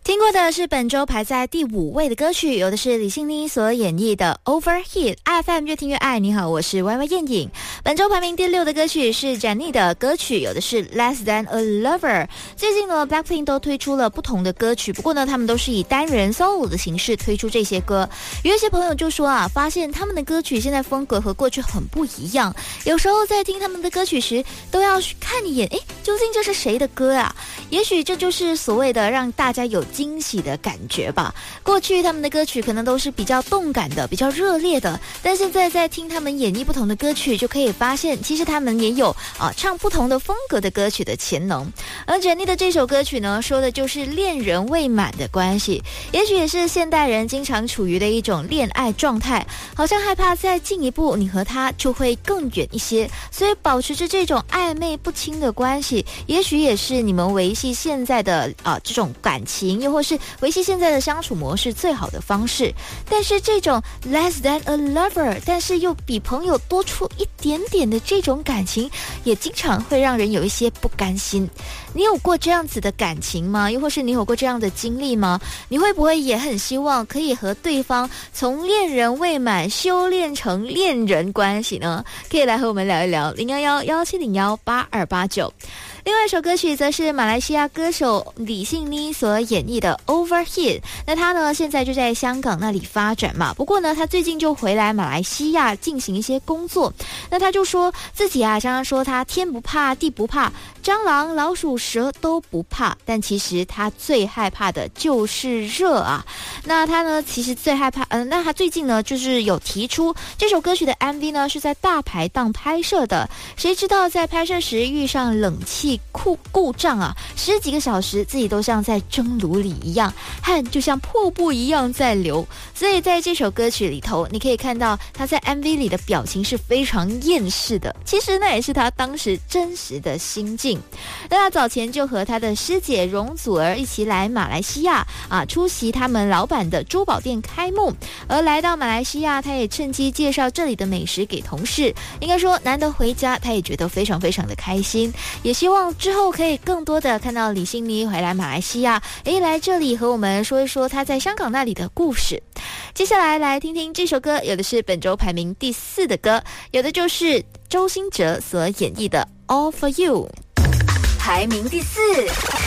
听过的是本周排在第5位的歌曲，有的是李信妮所演绎的 Overheat。 FM 越听越爱，你好，我是 YY 燕颖。本周排名第6的歌曲是 Jennie 的歌曲，有的是 Less Than a Lover。 最近呢 Blackpink 都推出了不同的歌曲，不过呢他们都是以单人 solo 的形式推出这些歌。有一些朋友就说啊，发现他们的歌曲现在风格和过去很不一样，有时候在听他们的歌曲时都要看一眼，究竟这是谁的歌啊？也许这就是所谓的让大家有惊喜的感觉吧。过去他们的歌曲可能都是比较动感的，比较热烈的，但现在在听他们演绎不同的歌曲，就可以发现其实他们也有唱不同的风格的歌曲的潜能。而 Jennie 的这首歌曲呢，说的就是恋人未满的关系，也许也是现代人经常处于的一种恋爱状态，好像害怕再进一步你和他就会更远一些，所以保持着这种暧昧不清的关系，也许也是你们维系现在的这种感情，又或是维系现在的相处模式最好的方式。但是这种 less than a lover， 但是又比朋友多出一点点的这种感情，也经常会让人有一些不甘心。你有过这样子的感情吗？又或是你有过这样的经历吗？你会不会也很希望可以和对方从恋人未满修炼成恋人关系呢？可以来和我们聊一聊011-1701-8289。另外一首歌曲则是马来西亚歌手李信妮所演绎的 Overheat。 那他呢现在就在香港那里发展嘛，不过呢他最近就回来马来西亚进行一些工作。那他就说自己常常说他天不怕地不怕，蟑螂老鼠蛇都不怕，但其实他最害怕的就是热啊。那他呢其实最害怕那他最近呢就是有提出这首歌曲的 MV 呢是在大排档拍摄的，谁知道在拍摄时遇上冷气故障啊，10几个小时自己都像在蒸炉里一样，汗就像瀑布一样在流。所以在这首歌曲里头你可以看到他在 MV 里的表情是非常厌世的，其实那也是他当时真实的心境。那他早前就和他的师姐容祖儿一起来马来西亚出席他们老板的珠宝店开幕，而来到马来西亚他也趁机介绍这里的美食给同事，应该说难得回家，他也觉得非常非常的开心，也希望之后可以更多的看到李信妮回来马来西亚，来这里和我们说一说他在香港那里的故事。接下来来听听这首歌，有的是本周排名第4的歌，有的就是周兴哲所演绎的 All for You。 排名第4。